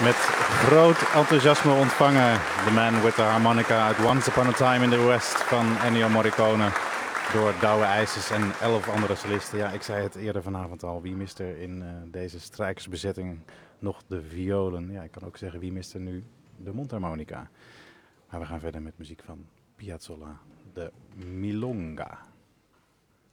Met groot enthousiasme ontvangen. The Man with the Harmonica uit Once Upon a Time in the West van Ennio Morricone. Door Douwe IJsers en 11 andere solisten. Ja, ik zei het eerder vanavond al. Wie mist er in deze strijkersbezetting nog de violen? Ja, ik kan ook zeggen wie mist er nu de mondharmonica. Maar we gaan verder met muziek van Piazzolla, de Milonga.